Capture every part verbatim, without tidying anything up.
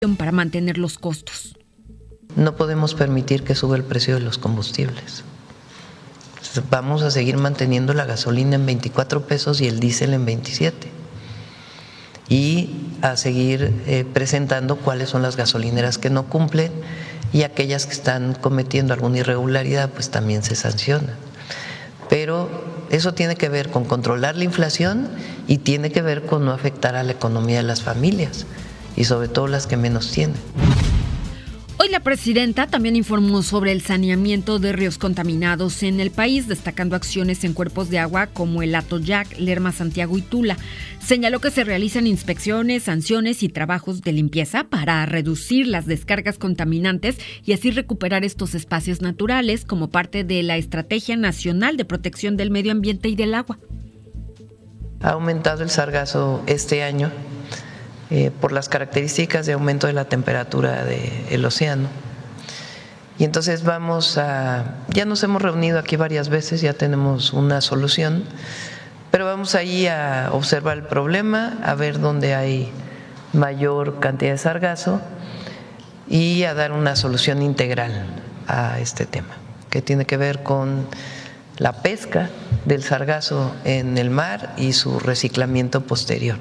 para mantener los costos. No podemos permitir que suba el precio de los combustibles. Vamos a seguir manteniendo la gasolina en veinticuatro pesos y el diésel en veintisiete. Y a seguir eh, presentando cuáles son las gasolineras que no cumplen, y aquellas que están cometiendo alguna irregularidad pues también se sancionan. Pero eso tiene que ver con controlar la inflación y tiene que ver con no afectar a la economía de las familias y sobre todo las que menos tienen. Hoy la presidenta también informó sobre el saneamiento de ríos contaminados en el país, destacando acciones en cuerpos de agua como el Atoyac, Lerma, Santiago y Tula. Señaló que se realizan inspecciones, sanciones y trabajos de limpieza para reducir las descargas contaminantes y así recuperar estos espacios naturales como parte de la Estrategia Nacional de Protección del Medio Ambiente y del Agua. Ha aumentado el sargazo este año Eh, por las características de aumento de la temperatura del océano. Y entonces vamos a, ya nos hemos reunido aquí varias veces, ya tenemos una solución, pero vamos ahí a observar el problema, a ver dónde hay mayor cantidad de sargazo y a dar una solución integral a este tema, que tiene que ver con la pesca del sargazo en el mar y su reciclamiento posterior.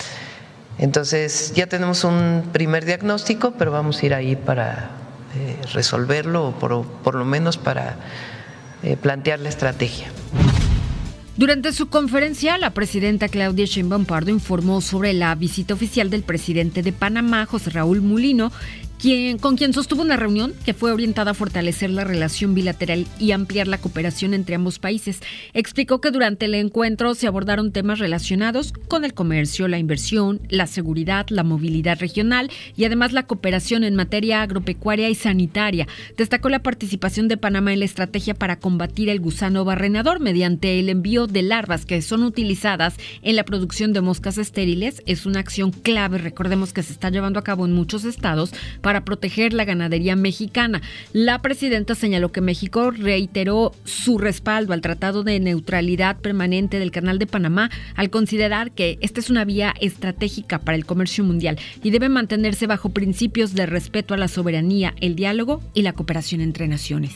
Entonces ya tenemos un primer diagnóstico, pero vamos a ir ahí para eh, resolverlo o por, por lo menos para eh, plantear la estrategia. Durante su conferencia, la presidenta Claudia Sheinbaum Pardo informó sobre la visita oficial del presidente de Panamá, José Raúl Mulino, quien, con quien sostuvo una reunión que fue orientada a fortalecer la relación bilateral y ampliar la cooperación entre ambos países. Explicó que durante el encuentro se abordaron temas relacionados con el comercio, la inversión, la seguridad, la movilidad regional y además la cooperación en materia agropecuaria y sanitaria. Destacó la participación de Panamá en la estrategia para combatir el gusano barrenador mediante el envío de larvas que son utilizadas en la producción de moscas estériles. Es una acción clave, recordemos que se está llevando a cabo en muchos estados para proteger la ganadería mexicana. La presidenta señaló que México reiteró su respaldo al Tratado de Neutralidad Permanente del Canal de Panamá al considerar que esta es una vía estratégica para el comercio mundial y debe mantenerse bajo principios de respeto a la soberanía, el diálogo y la cooperación entre naciones.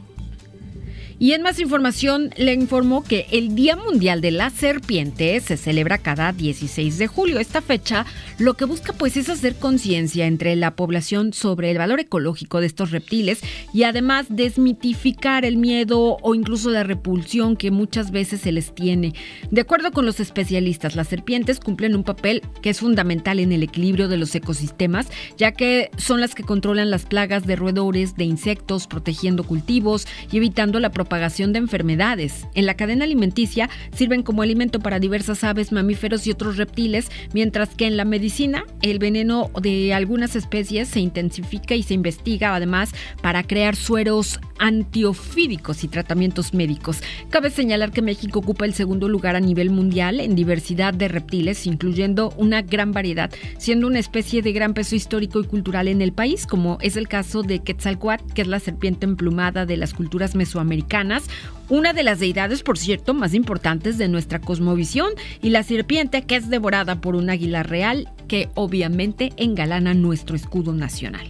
Y en más información, le informó que el Día Mundial de la Serpiente se celebra cada dieciséis de julio. Esta fecha lo que busca pues es hacer conciencia entre la población sobre el valor ecológico de estos reptiles y además desmitificar el miedo o incluso la repulsión que muchas veces se les tiene. De acuerdo con los especialistas, las serpientes cumplen un papel que es fundamental en el equilibrio de los ecosistemas, ya que son las que controlan las plagas de roedores, de insectos, protegiendo cultivos y evitando la propagación de enfermedades. En la cadena alimenticia sirven como alimento para diversas aves, mamíferos y otros reptiles, mientras que en la medicina el veneno de algunas especies se intensifica y se investiga además para crear sueros antiofídicos y tratamientos médicos. Cabe señalar que México ocupa el segundo lugar a nivel mundial en diversidad de reptiles, incluyendo una gran variedad, siendo una especie de gran peso histórico y cultural en el país, como es el caso de Quetzalcóatl, que es la serpiente emplumada de las culturas mesoamericanas, una de las deidades, por cierto, más importantes de nuestra cosmovisión, y la serpiente que es devorada por un águila real que obviamente engalana nuestro escudo nacional.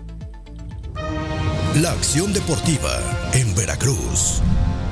La acción deportiva en Veracruz.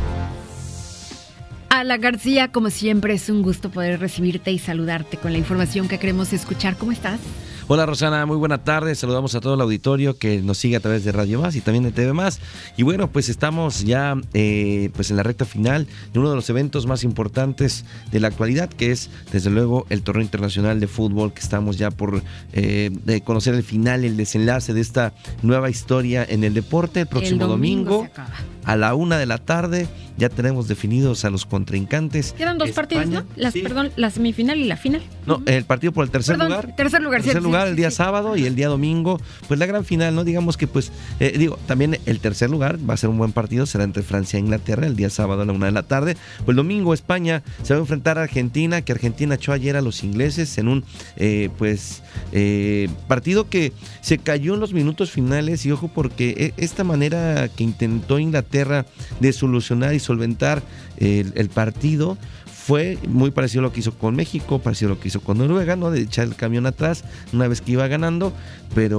Ala García, como siempre, es un gusto poder recibirte y saludarte con la información que queremos escuchar. ¿Cómo estás? Hola Rosana, muy buena tarde. Saludamos a todo el auditorio que nos sigue a través de Radio Más y también de T V Más. Y bueno, pues estamos ya eh, pues en la recta final de uno de los eventos más importantes de la actualidad, que es desde luego el Torneo Internacional de Fútbol, que estamos ya por eh, de conocer el final, el desenlace de esta nueva historia en el deporte. El próximo el domingo, domingo a la una de la tarde ya tenemos definidos a los contrincantes. Quedan dos España, partidos, ¿no? Las, sí. Perdón, la semifinal y la final. No, uh-huh. el partido por el tercer perdón, lugar. Tercer lugar, tercer sí, lugar sí, el día sí, sábado sí. Y el día domingo, pues la gran final, ¿no? Digamos que pues, eh, digo, también el tercer lugar va a ser un buen partido, será entre Francia e Inglaterra el día sábado a la una de la tarde. Pues el domingo España se va a enfrentar a Argentina, que Argentina echó ayer a los ingleses en un, eh, pues, eh, partido que se cayó en los minutos finales y ojo porque esta manera que intentó Inglaterra Inglaterra de solucionar y solventar el, el partido fue muy parecido a lo que hizo con México, parecido a lo que hizo con Noruega, ¿no? De echar el camión atrás una vez que iba ganando, pero